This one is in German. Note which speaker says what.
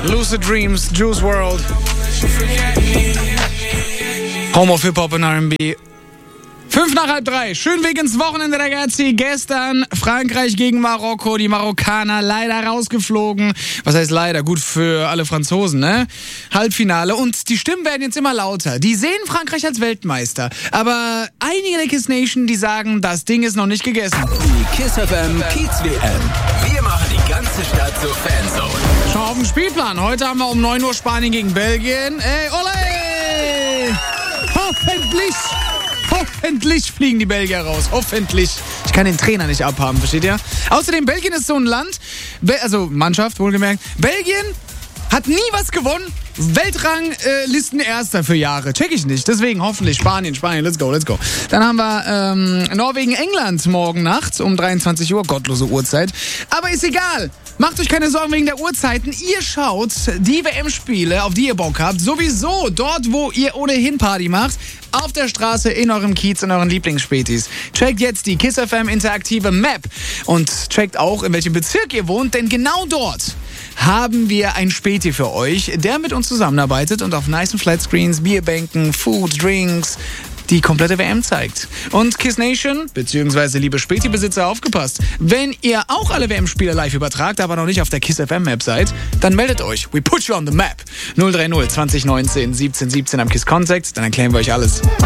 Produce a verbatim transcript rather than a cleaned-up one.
Speaker 1: Lucid Dreams, Juice world. Home of Hip-Hop und R and B. Fünf nach halb drei. Schön Weg ins Wochenende, ragazzi. Gestern Frankreich gegen Marokko. Die Marokkaner leider rausgeflogen. Was heißt leider? Gut für alle Franzosen, ne? Halbfinale. Und die Stimmen werden jetzt immer lauter. Die sehen Frankreich als Weltmeister. Aber einige der Kiss Nation, die sagen, das Ding ist noch nicht gegessen.
Speaker 2: Die Kiss F M Kiez W M. Wir machen die ganze Stadt zur Fanzone.
Speaker 1: Schau auf den Spielplan. Heute haben wir um neun Uhr Spanien gegen Belgien. Ey, ole! Hoffentlich! Hoffentlich fliegen die Belgier raus. Hoffentlich. Ich kann den Trainer nicht abhaben, versteht ihr? Außerdem, Belgien ist so ein Land, also Mannschaft, wohlgemerkt. Belgien hat nie was gewonnen. Weltrang-Listen äh, Erster für Jahre. Check ich nicht. Deswegen hoffentlich Spanien, Spanien, let's go, let's go. Dann haben wir ähm, Norwegen, England morgen Nacht um dreiundzwanzig Uhr. Gottlose Uhrzeit. Aber ist egal. Macht euch keine Sorgen wegen der Uhrzeiten. Ihr schaut die W M-Spiele, auf die ihr Bock habt, sowieso dort, wo ihr ohnehin Party macht, auf der Straße, in eurem Kiez, in euren Lieblingsspätis. Checkt jetzt die Kiss F M interaktive Map und checkt auch, in welchem Bezirk ihr wohnt, denn genau dort haben wir ein Späti für euch, der mit uns zusammenarbeitet und auf nicen Flatscreens, Bierbänken, Food, Drinks die komplette W M zeigt. Und Kiss Nation, beziehungsweise liebe Späti-Besitzer, aufgepasst. Wenn ihr auch alle W M-Spiele live übertragt, aber noch nicht auf der Kiss F M-Map seid, dann meldet euch. We put you on the map. null drei null zwanzig neunzehn siebzehn siebzehn am Kiss Contact, dann erklären wir euch alles.